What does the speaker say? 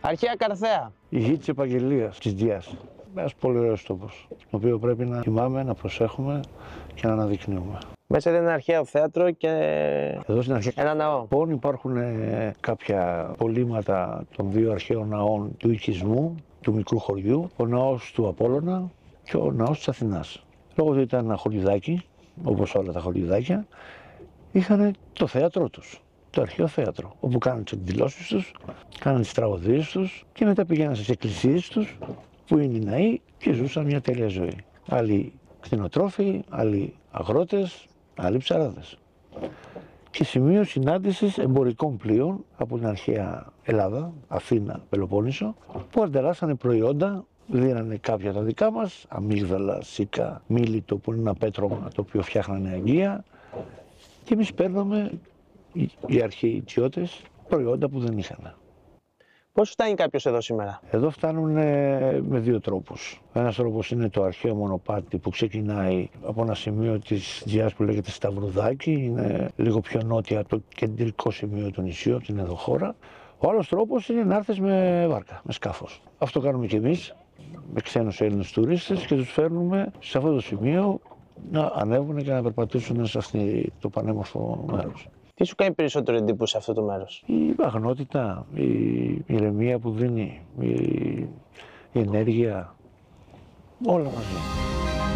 Αρχαία Καρθέα. Η γη της Επαγγελίας, της Διάς. Ένας πολύ ωραίος τόπος, τον οποίο πρέπει να θυμάμαι, να προσέχουμε και να αναδεικνύουμε. Μέσα είναι ένα αρχαίο θέατρο και Εδώ στην αρχαία ένα ναό. λοιπόν υπάρχουν κάποια πολύματα των δύο αρχαίων ναών του οικισμού, του μικρού χωριού, ο ναός του Απόλλωνα και ο ναός της Αθηνάς. Λόγω ότι ήταν ένα χωριουδάκι, όπως όλα τα χωριουδάκια, είχαν το θέατρό τους, το αρχαίο θέατρο, όπου κάνουν τις εκδηλώσεις τους, κάνουν τις τραγωδίες τους και μετά πήγαιναν στις εκκλησίες τους, που είναι οι ναοί και ζούσαν μια τέλεια ζωή. Άλλοι κτηνοτρόφοι, άλλοι αγρότες, άλλοι ψαράδες. Και σημείο συνάντησης εμπορικών πλοίων από την αρχαία Ελλάδα, Αθήνα, Πελοπόννησο, που ανταλλάσσανε προϊόντα, δίνανε κάποια τα δικά μας, αμύγδαλα, σίκα, μίλιτο που είναι ένα πέτρωμα το οποίο φτιάχνανε αγγεία, και εμείς παίρναμε, οι αρχαίοι Ιτσιώτες, προϊόντα που δεν είχαν. Πώς φτάνει κάποιος εδώ σήμερα? Εδώ φτάνουν με δύο τρόπους. Ένας τρόπος είναι το αρχαίο μονοπάτι που ξεκινάει από ένα σημείο της Διάς που λέγεται Σταυρουδάκι, είναι λίγο πιο νότια από το κεντρικό σημείο του νησιού, από την Εδωχώρα. Ο άλλος τρόπος είναι να έρθεις με βάρκα, με σκάφος. Αυτό κάνουμε κι εμείς με ξένους Έλληνες τουρίστες και τους φέρνουμε σε αυτό το σημείο να ανέβουν και να περπατήσουν σε αυτό το πανέμορφο μέρος. Τι σου κάνει περισσότερο εντύπωση σε αυτό το μέρος? Η αγνότητα, η ηρεμία που δίνει, η ενέργεια, όλα μαζί.